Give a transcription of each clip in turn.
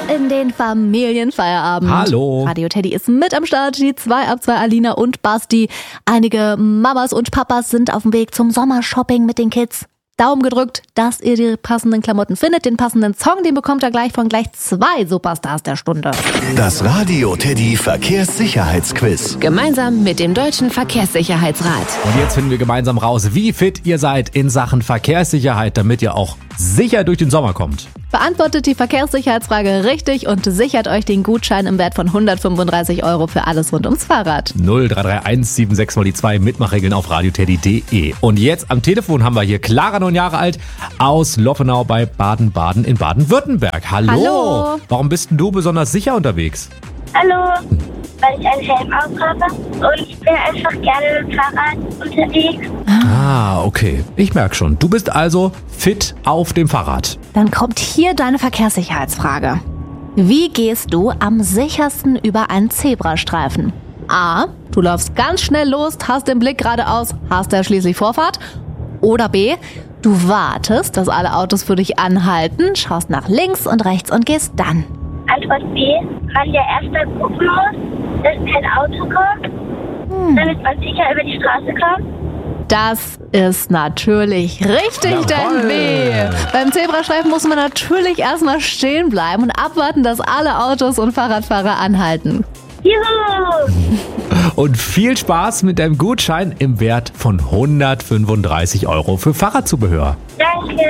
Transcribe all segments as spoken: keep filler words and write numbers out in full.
in den Familienfeierabend. Hallo. Radio Teddy ist mit am Start. Die zwei ab zwei Alina und Basti. Einige Mamas und Papas sind auf dem Weg zum Sommershopping mit den Kids. Daumen gedrückt, dass ihr die passenden Klamotten findet. Den passenden Song, den bekommt ihr gleich von gleich zwei Superstars der Stunde. Das Radio Teddy Verkehrssicherheitsquiz. Gemeinsam mit dem Deutschen Verkehrssicherheitsrat. Und jetzt finden wir gemeinsam raus, wie fit ihr seid in Sachen Verkehrssicherheit, damit ihr auch sicher durch den Sommer kommt. Beantwortet die Verkehrssicherheitsfrage richtig und sichert euch den Gutschein im Wert von hundertfünfunddreißig Euro für alles rund ums Fahrrad. null drei drei eins sieben sechs mal die zwei Mitmachregeln auf radioteddy punkt de. Und jetzt am Telefon haben wir hier Clara, neun Jahre alt, aus Loffenau bei Baden-Baden in Baden-Württemberg. Hallo. Hallo. Warum bist denn du besonders sicher unterwegs? Hallo, weil ich einen Helm aufhabe und ich bin einfach gerne mit dem Fahrrad unterwegs. Ah, okay. Ich merke schon. Du bist also fit auf dem Fahrrad. Dann kommt hier deine Verkehrssicherheitsfrage. Wie gehst du am sichersten über einen Zebrastreifen? A. Du läufst ganz schnell los, hast den Blick geradeaus, hast ja schließlich Vorfahrt. Oder B. Du wartest, dass alle Autos für dich anhalten, schaust nach links und rechts und gehst dann. Antwort B, man ja erst mal gucken muss, dass kein Auto kommt, hm. damit man sicher über die Straße kommt. Das ist natürlich richtig, Jawohl. denn B. Beim Zebrastreifen muss man natürlich erstmal stehen bleiben und abwarten, dass alle Autos und Fahrradfahrer anhalten. Juhu! Und viel Spaß mit deinem Gutschein im Wert von hundertfünfunddreißig Euro für Fahrradzubehör. Danke.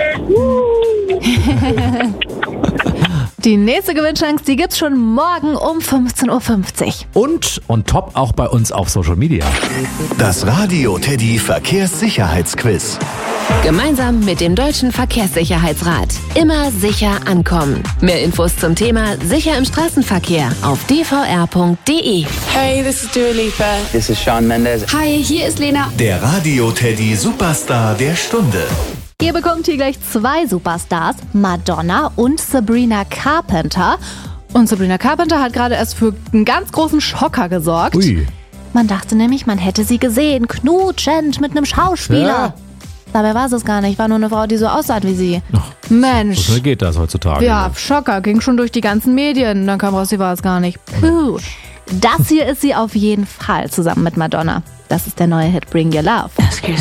Die nächste Gewinnchance, die gibt's schon morgen um fünfzehn Uhr fünfzig. Und on top auch bei uns auf Social Media. Das Radio Teddy Verkehrssicherheitsquiz. Gemeinsam mit dem Deutschen Verkehrssicherheitsrat. Immer sicher ankommen. Mehr Infos zum Thema Sicher im Straßenverkehr auf d v r punkt de. Hey, this is Dua Lipa. This is Shawn Mendes. Hi, hier ist Lena. Der Radio Teddy Superstar der Stunde. Ihr bekommt hier gleich zwei Superstars, Madonna und Sabrina Carpenter. Und Sabrina Carpenter hat gerade erst für einen ganz großen Schocker gesorgt. Ui. Man dachte nämlich, man hätte sie gesehen, knutschend mit einem Schauspieler. Ja. Dabei war es gar nicht, war nur eine Frau, die so aussah wie sie. Ach, Mensch. So schnell geht das heutzutage. Ja, Schocker, ging schon durch die ganzen Medien. Dann kam raus, sie war es gar nicht. Puh. Das hier ist sie auf jeden Fall zusammen mit Madonna. Das ist der neue Hit Bring Your Love.